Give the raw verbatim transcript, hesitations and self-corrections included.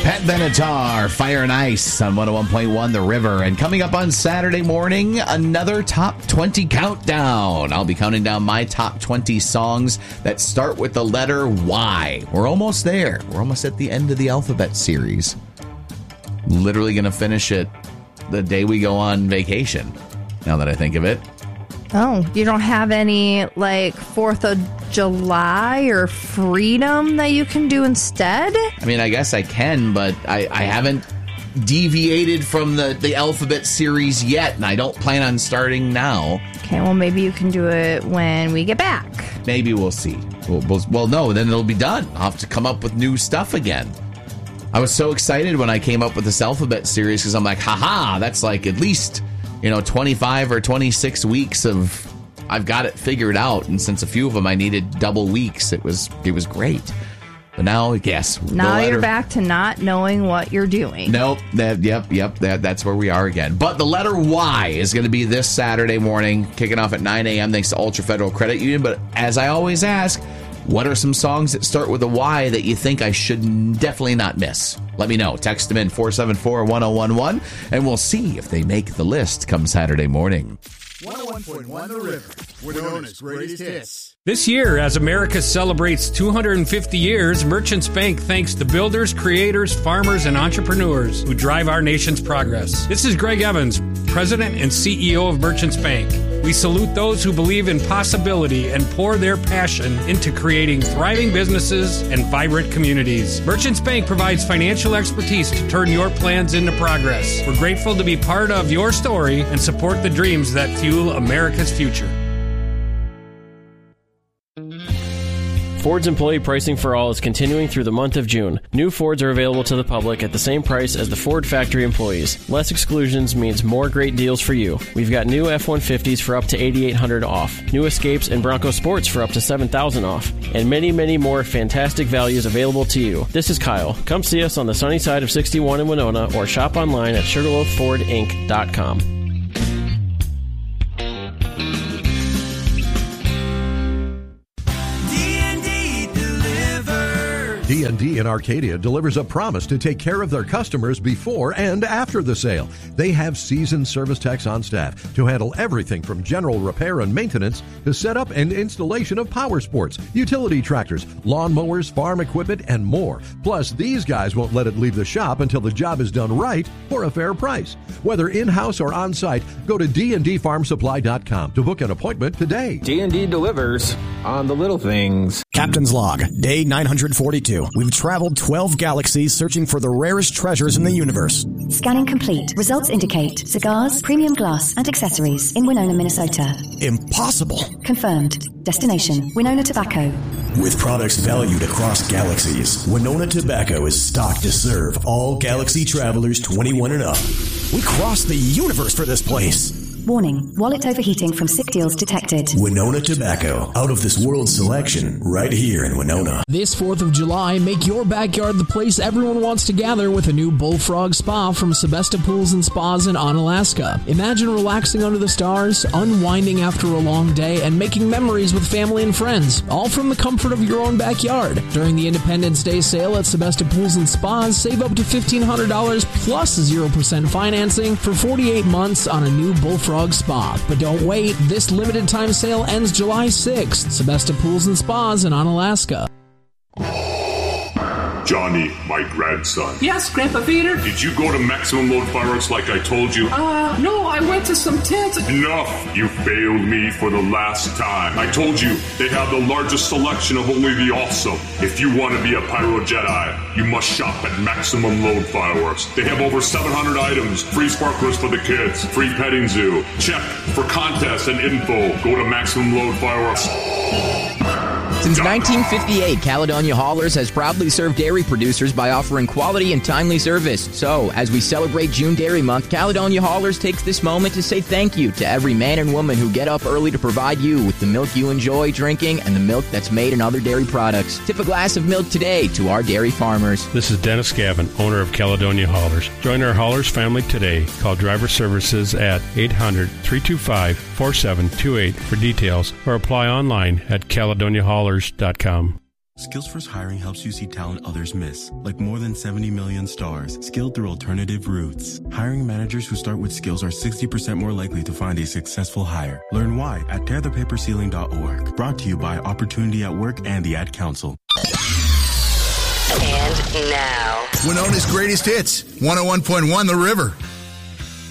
Pat Benatar, Fire and Ice on one oh one point one The River. And coming up on Saturday morning, another Top twenty Countdown. I'll be counting down my top twenty songs that start with the letter Y. We're almost there. We're almost at the end of the alphabet series. Literally going to finish it the day we go on vacation, now that I think of it. Oh, you don't have any, like, fourth of July or Freedom that you can do instead? I mean, I guess I can, but I, I haven't deviated from the, the alphabet series yet, and I don't plan on starting now. Okay, well, maybe you can do it when we get back. Maybe we'll see. We'll, we'll, well, no, then it'll be done. I'll have to come up with new stuff again. I was so excited when I came up with this alphabet series because I'm like, haha, that's like at least... you know, twenty-five or twenty-six weeks of I've got it figured out. And since a few of them I needed double weeks, it was it was great. But now, yes. Now you're back to not knowing what you're doing. Nope. That, yep, yep. That, that's where we are again. But the letter Y is going to be this Saturday morning, kicking off at nine a.m. thanks to Ultra Federal Credit Union. But as I always ask, what are some songs that start with a Y that you think I should definitely not miss? Let me know. Text them in four seven four, one oh one one, and we'll see if they make the list come Saturday morning. one oh one point one The River, Winona's greatest hits. This year, as America celebrates two hundred fifty years, Merchants Bank thanks the builders, creators, farmers, and entrepreneurs who drive our nation's progress. This is Greg Evans, President and C E O of Merchants Bank. We salute those who believe in possibility and pour their passion into creating thriving businesses and vibrant communities. Merchants Bank provides financial expertise to turn your plans into progress. We're grateful to be part of your story and support the dreams that fuel America's future. Ford's employee pricing for all is continuing through the month of June. New Fords are available to the public at the same price as the Ford factory employees. Less exclusions means more great deals for you. We've got new F one fifties for up to eight thousand eight hundred dollars off, new Escapes and Bronco Sports for up to seven thousand dollars off, and many, many more fantastic values available to you. This is Kyle. Come see us on the sunny side of sixty-one in Winona or shop online at sugarloaf ford inc dot com. D and D in Arcadia delivers a promise to take care of their customers before and after the sale. They have seasoned service techs on staff to handle everything from general repair and maintenance to setup and installation of power sports, utility tractors, lawn mowers, farm equipment, and more. Plus, these guys won't let it leave the shop until the job is done right for a fair price. Whether in-house or on-site, go to d and d farm supply dot com to book an appointment today. D and D delivers on the little things. Captain's Log, day nine hundred forty-two. We've traveled twelve galaxies searching for the rarest treasures in the universe. Scanning complete. Results indicate cigars, premium glass, and accessories in Winona, Minnesota. Impossible. Confirmed. Destination, Winona Tobacco. With products valued across galaxies, Winona Tobacco is stocked to serve all galaxy travelers twenty-one and up. We crossed the universe for this place. Warning, wallet overheating from sick deals detected. Winona Tobacco, out of this world selection, right here in Winona. This fourth of July, make your backyard the place everyone wants to gather with a new Bullfrog Spa from Sebesta Pools and Spas in Onalaska. Imagine relaxing under the stars, unwinding after a long day, and making memories with family and friends, all from the comfort of your own backyard. During the Independence Day sale at Sebesta Pools and Spas, save up to fifteen hundred dollars plus zero percent financing for forty-eight months on a new Bullfrog Spa. But don't wait, this limited time sale ends July sixth. Sebesta Pools and Spas in Onalaska. Johnny, my grandson. Yes, Grandpa Peter? Did you go to Maximum Load Fireworks like I told you? Uh, no, I went to some tents. Enough! You failed me for the last time. I told you, they have the largest selection of only the awesome. If you want to be a Pyro Jedi, you must shop at Maximum Load Fireworks. They have over seven hundred items, free sparklers for the kids, free petting zoo. Check for contests and info. Go to Maximum Load Fireworks. Since nineteen fifty-eight, Caledonia Haulers has proudly served dairy producers by offering quality and timely service. So, as we celebrate June Dairy Month, Caledonia Haulers takes this moment to say thank you to every man and woman who get up early to provide you with the milk you enjoy drinking and the milk that's made in other dairy products. Tip a glass of milk today to our dairy farmers. This is Dennis Gavin, owner of Caledonia Haulers. Join our Haulers family today. Call Driver Services at eight hundred, three two five, four seven two eight for details or apply online at caledonia haulers dot com. Skills First Hiring helps you see talent others miss, like more than seventy million stars, skilled through alternative routes. Hiring managers who start with skills are sixty percent more likely to find a successful hire. Learn why at tear the paper ceiling dot org. Brought to you by Opportunity at Work and the Ad Council. And now, Winona's greatest hits, one oh one point one The River.